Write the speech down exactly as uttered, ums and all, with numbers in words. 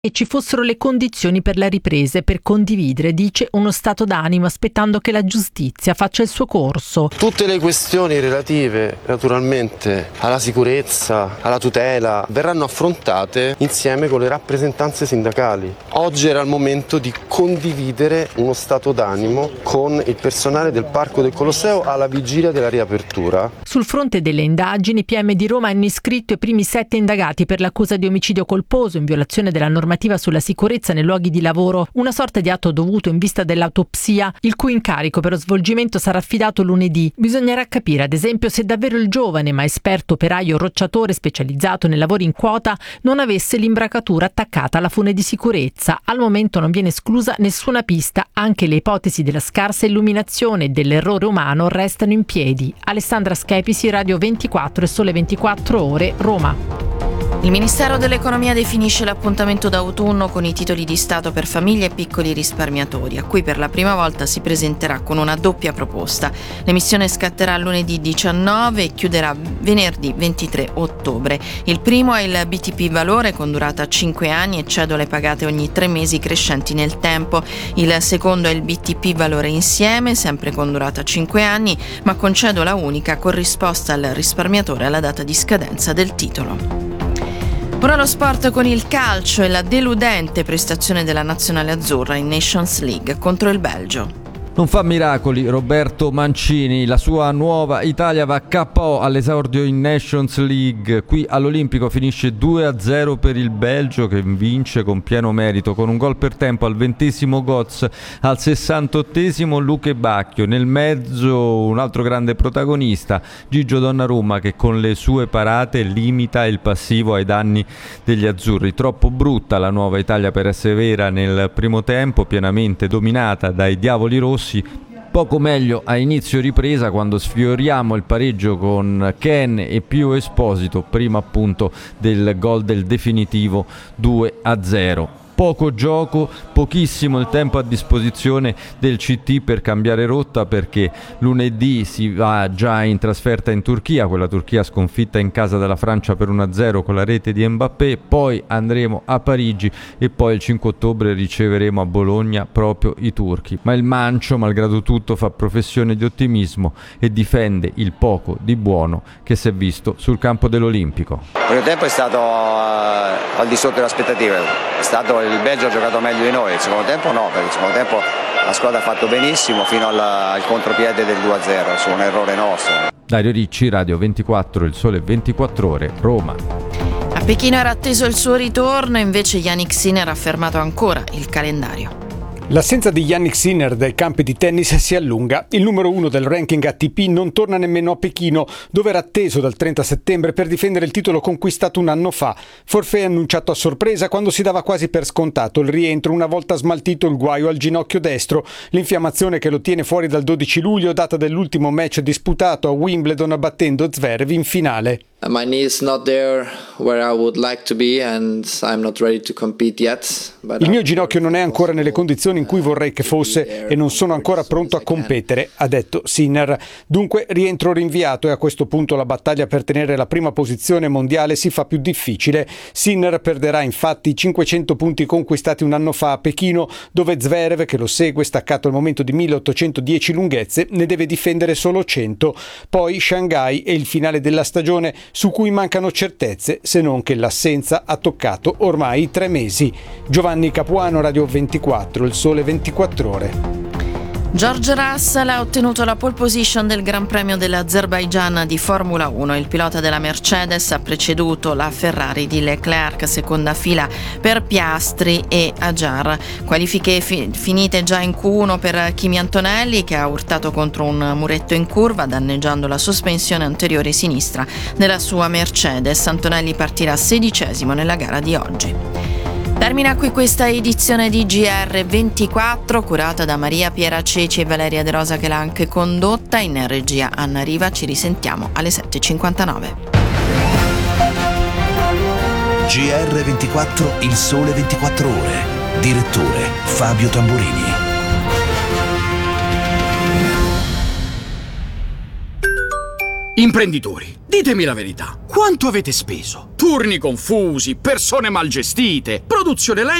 e ci fossero le condizioni per la ripresa e per condividere, dice, uno stato d'animo aspettando che la giustizia faccia il suo corso. Tutte le questioni relative naturalmente alla sicurezza, alla tutela verranno affrontate insieme con le rappresentanze sindacali. Oggi era il momento di condividere uno stato d'animo con il personale del Parco del Colosseo alla vigilia della riapertura. Sul fronte delle indagini, i P M di Roma hanno iscritto i primi sette indagati per l'accusa di omicidio colposo in violazione della normativa sulla sicurezza nei luoghi di lavoro, una sorta di atto dovuto in vista dell'autopsia, il cui incarico per lo svolgimento sarà affidato lunedì. Bisognerà capire, ad esempio, se davvero il giovane ma esperto operaio rocciatore specializzato nei lavori in quota non avesse l'imbracatura attaccata alla fune di sicurezza. Al momento non viene esclusa nessuna pista, anche le ipotesi della scarsa illuminazione e dell'errore umano restano in piedi. Alessandra Schepisi, Radio ventiquattro e Sole ventiquattro Ore, Roma. Il Ministero dell'Economia definisce l'appuntamento d'autunno con i titoli di Stato per famiglie e piccoli risparmiatori, a cui per la prima volta si presenterà con una doppia proposta. L'emissione scatterà lunedì diciannove e chiuderà venerdì ventitré ottobre. Il primo è il B T P Valore con durata cinque anni e cedole pagate ogni tre mesi crescenti nel tempo. Il secondo è il B T P Valore Insieme, sempre con durata cinque anni, ma con cedola unica corrisposta al risparmiatore alla data di scadenza del titolo. Ora lo sport con il calcio e la deludente prestazione della nazionale azzurra in Nations League contro il Belgio. Non fa miracoli Roberto Mancini, la sua nuova Italia va K O all'esordio in Nations League. Qui all'Olimpico finisce due a zero per il Belgio, che vince con pieno merito con un gol per tempo al ventesimo Götze, al sessantottesimo Luke Bacchio. Nel mezzo un altro grande protagonista, Gigio Donnarumma, che con le sue parate limita il passivo ai danni degli azzurri. Troppo brutta la nuova Italia per essere vera nel primo tempo, pienamente dominata dai diavoli rossi. Poco meglio a inizio ripresa, quando sfioriamo il pareggio con Ken e Pio Esposito, prima appunto del gol del definitivo due a zero. Poco gioco, pochissimo il tempo a disposizione del C T per cambiare rotta, perché lunedì si va già in trasferta in Turchia, quella Turchia sconfitta in casa dalla Francia per uno a zero con la rete di Mbappé, poi andremo a Parigi e poi il cinque ottobre riceveremo a Bologna proprio i turchi. Ma il Mancio, malgrado tutto, fa professione di ottimismo e difende il poco di buono che si è visto sul campo dell'Olimpico. Il primo tempo è stato uh, al di sotto delle aspettative, è stato il Belgio ha giocato meglio di noi, il secondo tempo no, perché il secondo tempo la squadra ha fatto benissimo fino al, al contropiede del due a zero su un errore nostro. Dario Ricci, Radio ventiquattro, il Sole ventiquattro Ore, Roma. A Pechino era atteso il suo ritorno, invece Jannik Sinner ha fermato ancora il calendario. L'assenza di Jannik Sinner dai campi di tennis si allunga. Il numero uno del ranking A T P non torna nemmeno a Pechino, dove era atteso dal trenta settembre per difendere il titolo conquistato un anno fa. Forfait annunciato a sorpresa quando si dava quasi per scontato il rientro una volta smaltito il guaio al ginocchio destro, l'infiammazione che lo tiene fuori dal dodici luglio, data dell'ultimo match disputato a Wimbledon battendo Zverev in finale. My knee is not there where I would like to be and I'm not ready to compete yet. Il mio ginocchio non è ancora nelle condizioni in cui vorrei che fosse e non sono ancora pronto a competere, ha detto Sinner. Dunque rientro rinviato e a questo punto la battaglia per tenere la prima posizione mondiale si fa più difficile. Sinner perderà infatti i cinquecento punti conquistati un anno fa a Pechino, dove Zverev, che lo segue staccato al momento di milleottocentodieci lunghezze, ne deve difendere solo cento. Poi Shanghai e il finale della stagione, su cui mancano certezze, se non che l'assenza ha toccato ormai tre mesi. Giovanni Capuano, Radio ventiquattro, il Sole ventiquattro Ore. George Russell ha ottenuto la pole position del Gran Premio dell'Azerbaigian di Formula uno. Il pilota della Mercedes ha preceduto la Ferrari di Leclerc, seconda fila per Piastri e Ajar. Qualifiche fi- finite già in Q uno per Kimi Antonelli, che ha urtato contro un muretto in curva, danneggiando la sospensione anteriore sinistra della sua Mercedes. Antonelli partirà sedicesimo nella gara di oggi. Termina qui questa edizione di G R ventiquattro, curata da Maria Piera Ceci e Valeria De Rosa, che l'ha anche condotta. In regia Anna Riva. Ci risentiamo alle sette e cinquantanove. G R ventiquattro, il Sole ventiquattro Ore. Direttore Fabio Tamburini. Imprenditori, Ditemi la verità, quanto avete speso? Turni confusi, persone mal gestite, produzione lenta.